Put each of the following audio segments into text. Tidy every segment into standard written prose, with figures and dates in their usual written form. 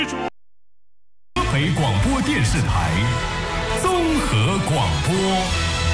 北广播电视台综合广播。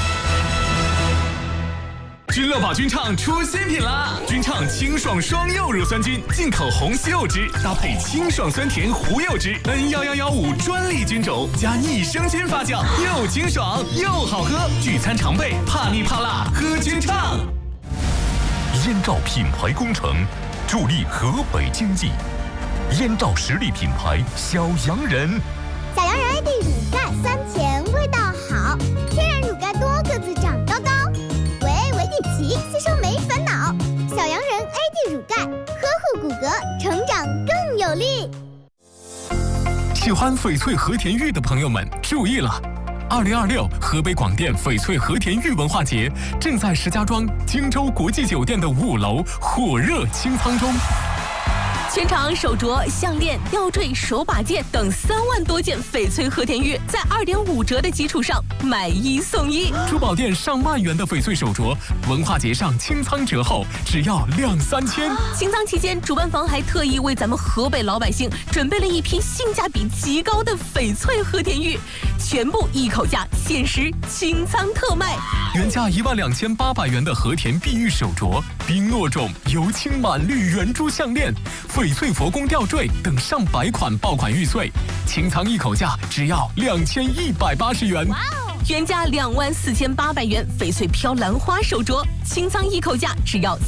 君乐宝君畅出新品啦！君畅清爽双柚乳酸菌，进口红西柚汁，搭配清爽酸甜胡柚汁 N1115专利菌种，加益生菌发酵，又清爽又好喝。聚餐常备，怕腻怕辣，喝君畅。 燕赵品牌工程，助力河北经济。燕赵实力品牌小洋人， 小洋人 AD 乳钙酸甜，味道好，天然乳钙多个子长高高，维一起吸收没烦恼。小洋人 AD 乳钙，呵护骨骼，成长更有力。 喜欢翡翠和田玉的朋友们注意了！2026河北广电翡翠和田玉文化节正在石家庄荆州国际酒店的5楼火热清仓中。 全场手镯、项链、吊坠、手把件等3万多件翡翠和田玉，在2.5折的基础上买1送1。 珠宝店上万元的翡翠手镯，文化节上清仓折后只要2、3千。 清仓期间，主办方还特意为咱们河北老百姓准备了一批性价比极高的翡翠和田玉，全部一口价限时清仓特卖。 原价12800元的和田碧玉手镯、冰糯种油青满绿圆珠项链、翡翠佛宫吊坠等上百款爆款玉碎，清仓一口价只要2180元。 原价24800元翡翠飘兰花手镯，清仓一口价只要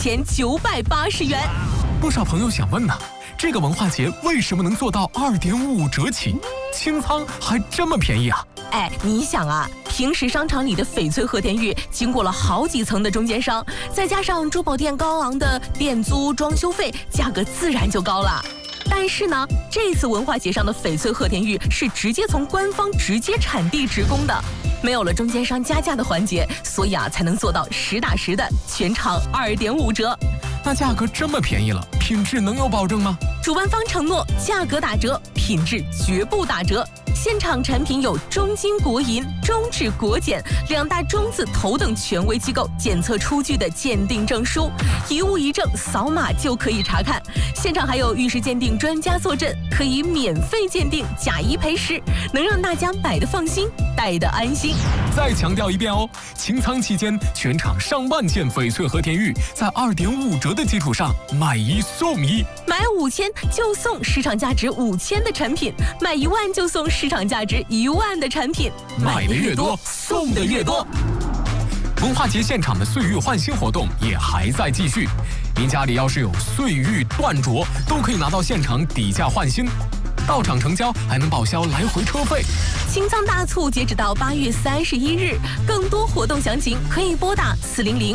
4980元。 不少朋友想问呢，这个文化节为什么能做到2.5折起，清仓还这么便宜啊？ 哎，你想啊，平时商场里的翡翠和田玉经过了好几层的中间商，再加上珠宝店高昂的店租、装修费，价格自然就高了。但是呢，这次文化节上的翡翠和田玉是直接从官方直接产地直供的，没有了中间商加价的环节，所以啊才能做到实打实的全场2.5折。 那价格这么便宜了，品质能有保证吗？ 主办方承诺价格打折，品质绝不打折。现场产品有中金国银、中质国检2大中字头等权威机构检测出具的鉴定证书，一物一证，扫码就可以查看。现场还有玉石鉴定专家坐镇，可以免费鉴定，假一赔10，能让大家买得放心，戴得安心。 再强调一遍哦，清仓期间全场上万件翡翠和田玉在2.5折的基础上买1送1， 买5000就送市场价值5000的产品，买1万就送市场价值1万的产品， 买的越多，送的越多。文化节现场的岁玉换新活动也还在继续，您家里要是有岁玉断镯，都可以拿到现场抵价换新，到场成交还能报销来回车费。 清仓大促截止到8月31日，更多活动详情可以拨打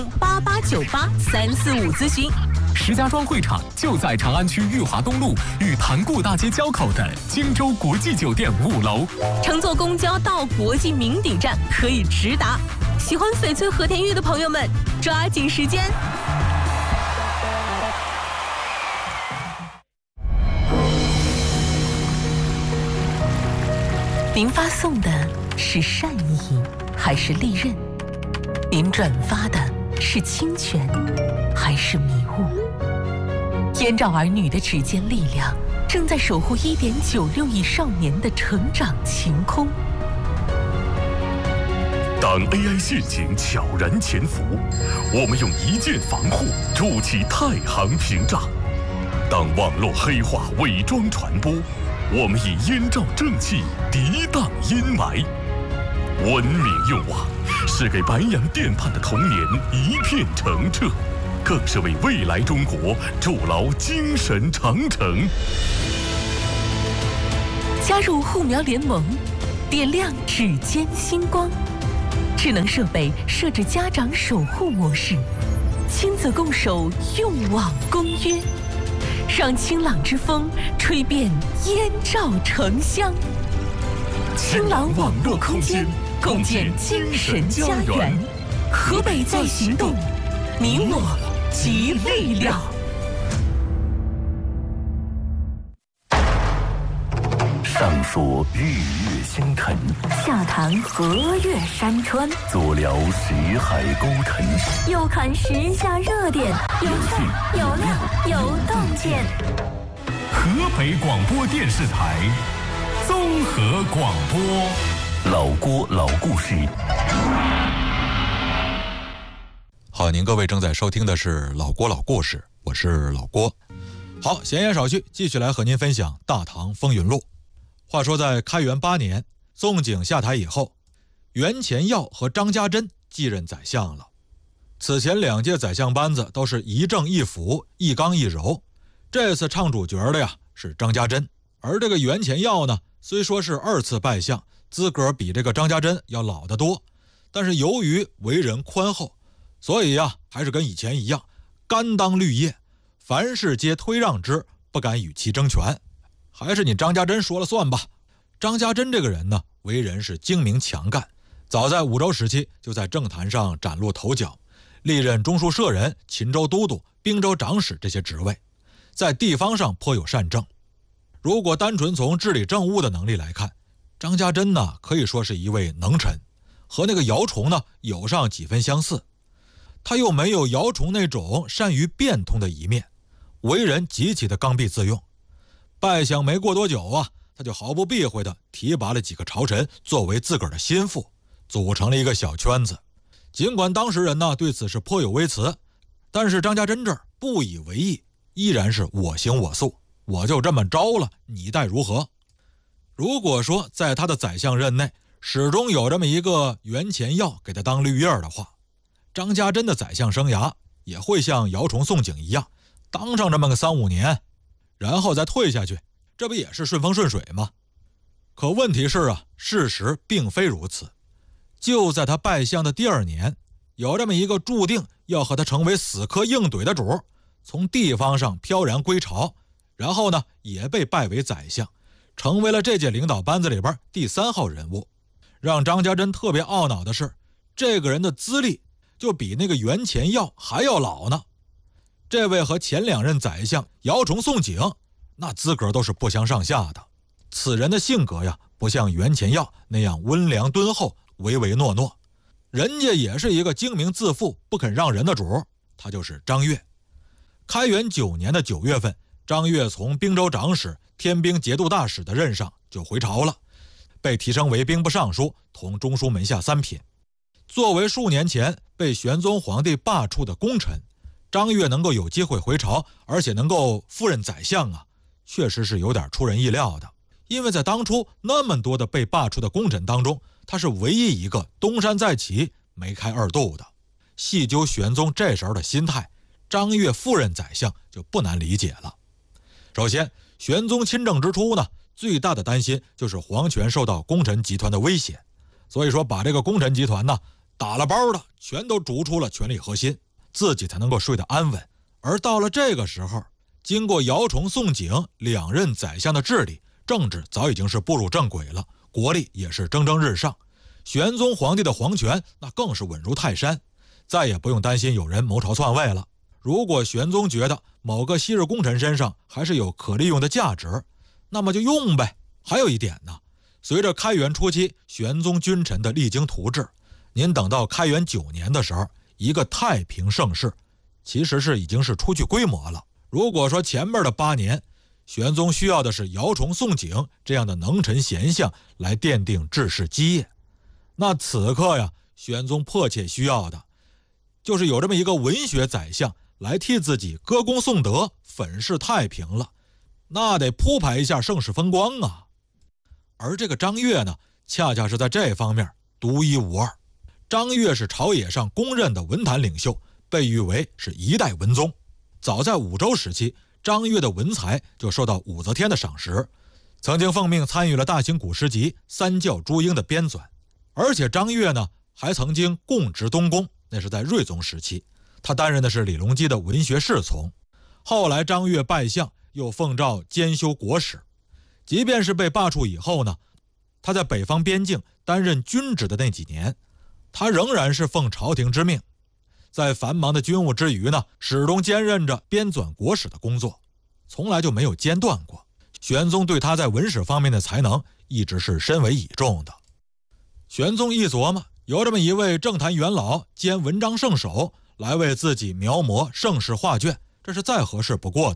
400-8898-345咨询。 石家庄会场就在长安区裕华东路与潭固大街交口的荆州国际酒店5楼。 乘坐公交到国际名底站可以直达。喜欢翡翠和田玉的朋友们，抓紧时间。您发送的是善意还是利刃？您转发的是侵权还是迷雾？燕赵儿女的指尖力量正在守护1.96亿少年的成长晴空。 当 AI 陷阱悄然潜伏，我们用一键防护筑起太行屏障；当网络黑化伪装传播，我们以燕赵正气涤荡阴霾。文明用网是给白洋淀畔的童年一片澄澈，更是为未来中国筑牢精神长城。 加入护苗联盟，点亮指尖星光。智能设备设置家长守护模式，亲子共守用网公约，让清朗之风吹遍燕赵城乡。清朗网络空间，共建精神家园。河北在行动，你我集力量。 上说日月星辰， 下谈河岳山川， 左聊石海沟沉， 右看时下热点，有趣有料有洞见。 河北广播电视台综合广播。老郭老故事。 好，您各位正在收听的是老郭老故事，我是老郭。好，闲言少叙，继续来和您分享《大唐风云录》。话说在开元8年，宋璟下台以后，袁乾耀和张家珍继任宰相了。此前2届宰相班子都是一正一辅，一刚一柔，这次唱主角的呀是张家珍。而这个袁乾耀呢，虽说是2次拜相，资格比这个张家珍要老得多，但是由于为人宽厚，所以呀还是跟以前一样，甘当绿叶，凡事皆推让之，不敢与其争权。还是你张家珍说了算吧。张家珍这个人呢，为人是精明强干，早在武周时期就在政坛上崭露头角，历任中书舍人、秦州都督、并州长史这些职位，在地方上颇有善政。如果单纯从治理政务的能力来看，张家珍呢可以说是一位能臣，和那个姚崇呢有上几分相似。他又没有姚崇那种善于变通的一面，为人极其的刚愎自用。拜相没过多久啊，他就毫不避讳地提拔了几个朝臣作为自个儿的心腹，组成了一个小圈子。尽管当时人呢对此是颇有微词，但是张家珍这儿不以为意，依然是我行我素，我就这么着了，你待如何？如果说在他的宰相任内始终有这么一个袁乾耀给他当绿叶的话，张家珍的宰相生涯也会像姚崇、宋璟一样，当上这么个3-5年，然后再退下去，这不也是顺风顺水吗？可问题是啊，事实并非如此。就在他拜相的第2年，有这么一个注定要和他成为死磕硬怼的主，从地方上飘然归朝，然后呢也被拜为宰相，成为了这届领导班子里边第3号人物。让张家珍特别懊恼的是，这个人的资历就比那个袁乾耀还要老呢。这位和前2任宰相姚崇、宋璟那资格都是不相上下的。此人的性格呀，不像袁乾耀那样温良敦厚、唯唯诺诺，人家也是一个精明自负、不肯让人的主，他就是张悦。开元9年的9月份，张悦从并州长史、天兵节度大使的任上就回朝了，被提升为兵部尚书，同中书门下3品。作为数年前被玄宗皇帝罢黜的功臣，张悦能够有机会回朝，而且能够赴任宰相啊，确实是有点出人意料的。因为在当初那么多的被罢黜的功臣当中，他是唯一一个东山再起没开2度的。细究玄宗这时候的心态，张悦赴任宰相就不难理解了。首先，玄宗亲政之初呢，最大的担心就是皇权受到功臣集团的威胁，所以说把这个功臣集团呢打了包的全都逐出了权力核心，自己才能够睡得安稳。而到了这个时候，经过姚崇、宋璟2任宰相的治理，政治早已经是步入正轨了，国力也是蒸蒸日上。玄宗皇帝的皇权那更是稳如泰山，再也不用担心有人谋朝篡位了。如果玄宗觉得某个昔日功臣身上还是有可利用的价值，那么就用呗。还有一点呢，随着开元初期玄宗君臣的励精图治，您等到开元9年的时候，一个太平盛世其实是已经是初具规模了。如果说前面的8年玄宗需要的是姚崇、宋璟这样的能臣贤相来奠定治世基业，那此刻呀，玄宗迫切需要的就是有这么一个文学宰相来替自己歌功颂德、粉饰太平了，那得铺排一下盛世风光啊。而这个张悦呢，恰恰是在这方面独一无二。张悦是朝野上公认的文坛领袖，被誉为是一代文宗。早在武周时期，张悦的文才就受到武则天的赏识，曾经奉命参与了大型古诗集《三教诸英》的编纂。而且张悦呢，还曾经供职东宫，那是在睿宗时期，他担任的是李隆基的文学侍从。后来张悦拜相，又奉诏兼修国史。即便是被罢黜以后呢，他在北方边境担任军职的那几年，他仍然是奉朝廷之命，在繁忙的军务之余呢，始终兼任着编纂国史的工作，从来就没有间断过。玄宗对他在文史方面的才能一直是深为倚重的。玄宗一琢磨，由这么一位政坛元老兼文章圣手来为自己描摹盛世画卷，这是再合适不过的了。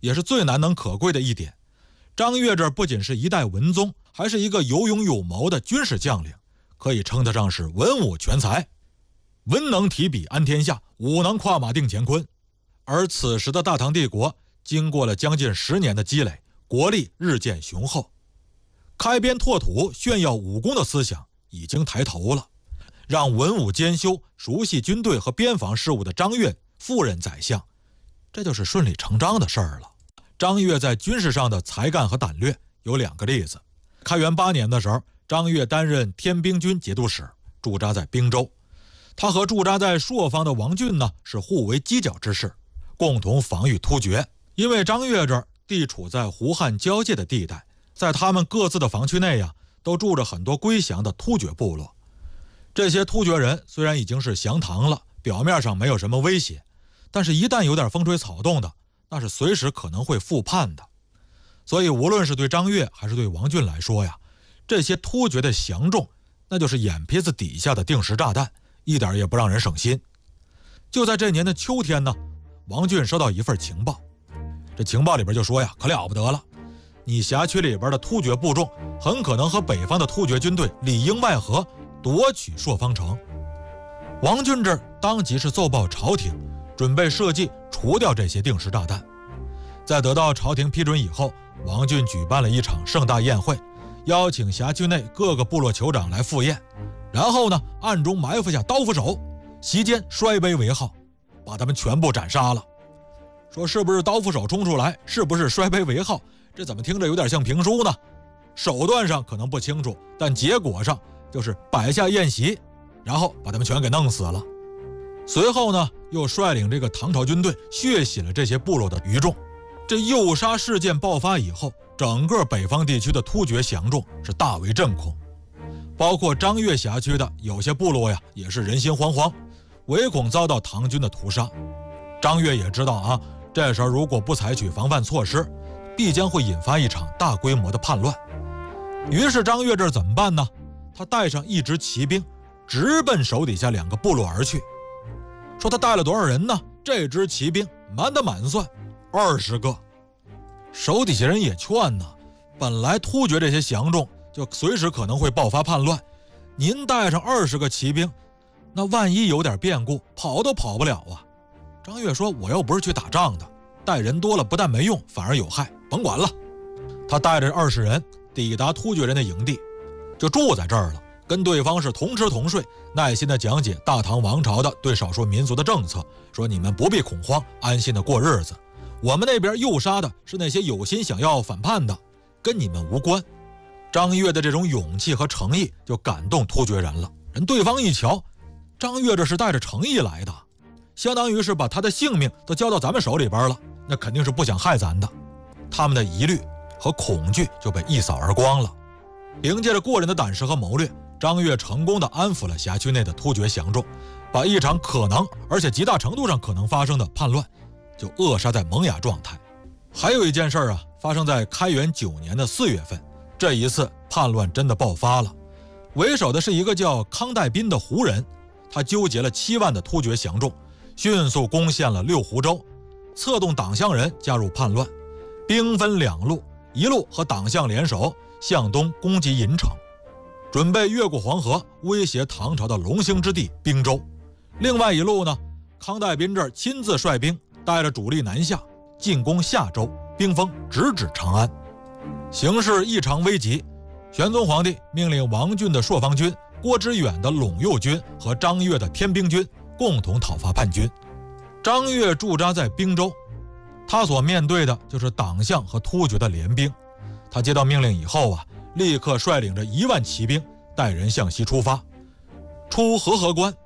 也是最难能可贵的一点。张悦这不仅是一代文宗，还是一个有勇有谋的军事将领，可以称得上是文武全才，文能提笔安天下，武能跨马定乾坤。而此时的大唐帝国经过了将近10年的积累，国力日渐雄厚，开边拓土炫耀武功的思想已经抬头了，让文武兼修、熟悉军队和边防事务的张悦赴任宰相，这就是顺理成章的事儿了。张悦在军事上的才干和胆略有2个例子。开元8年的时候，张悦担任天兵军节度使，驻扎在滨州。他和驻扎在朔方的王俊呢是互为犄角之势，共同防御突厥。因为张悦这儿地处在胡汉交界的地带，在他们各自的防区内呀，都住着很多归降的突厥部落。这些突厥人虽然已经是降唐了，表面上没有什么威胁，但是一旦有点风吹草动的，那是随时可能会复叛的。所以无论是对张悦还是对王俊来说呀，这些突厥的降众那就是眼皮子底下的定时炸弹，一点也不让人省心。就在这年的秋天呢，王俊收到一份情报，这情报里边就说呀，可了不得了，你辖区里边的突厥部众很可能和北方的突厥军队里应外合，夺取朔方城。王俊这当即是奏报朝廷，准备设计除掉这些定时炸弹。在得到朝廷批准以后，王俊举办了一场盛大宴会，邀请辖区内各个部落酋长来赴宴，然后呢，暗中埋伏下刀斧手，席间摔杯为号，把他们全部斩杀了。说是不是刀斧手冲出来，是不是摔杯为号，这怎么听着有点像评书呢？手段上可能不清楚，但结果上就是摆下宴席，然后把他们全给弄死了。随后呢，又率领这个唐朝军队血洗了这些部落的余众。这诱杀事件爆发以后，整个北方地区的突厥降众是大为震恐，包括张悦辖区的有些部落呀，也是人心惶惶，唯恐遭到唐军的屠杀。张悦也知道啊，这时候如果不采取防范措施，必将会引发一场大规模的叛乱。于是张悦这怎么办呢？他带上一支骑兵，直奔手底下2个部落而去。说他带了多少人呢？这支骑兵满打满算20个。手底下人也劝呢，本来突厥这些降众就随时可能会爆发叛乱，您带上20个骑兵，那万一有点变故，跑都跑不了啊。张悦说，我又不是去打仗的，带人多了不但没用，反而有害，甭管了。他带着20人抵达突厥人的营地，就住在这儿了，跟对方是同吃同睡，耐心地讲解大唐王朝的对少数民族的政策，说你们不必恐慌，安心地过日子，我们那边诱杀的是那些有心想要反叛的，跟你们无关。张悦的这种勇气和诚意就感动突厥人了，人对方一瞧，张悦这是带着诚意来的，相当于是把他的性命都交到咱们手里边了，那肯定是不想害咱的。他们的疑虑和恐惧就被一扫而光了。凭借着过人的胆识和谋略，张悦成功地安抚了辖区内的突厥降众，把一场可能而且极大程度上可能发生的叛乱就扼杀在萌芽状态。还有一件事啊，发生在开元9年的4月份，这一次叛乱真的爆发了。为首的是一个叫康代斌的胡人，他纠结了7万的突厥降众，迅速攻陷了6湖州，策动党项人加入叛乱，兵分2路，一路和党项联手向东攻击银城，准备越过黄河威胁唐朝的龙兴之地滨州。另外一路呢，康代斌这儿亲自率兵带着主力南下，进攻夏州，兵锋直指长安。形势异常危急，玄宗皇帝命令王俊的朔方军、郭知远的陇右军和张悦的天兵军共同讨伐叛军。张悦驻扎在滨州，他所面对的就是党项和突厥的联兵。他接到命令以后啊，立刻率领着1万骑兵带人向西出发。出和合关